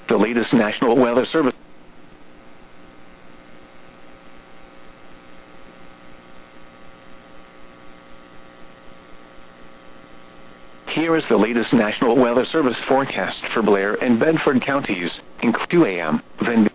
The latest National Weather Service. Here is the latest National Weather Service forecast for Blair and Bedford counties, in 2 a.m. Then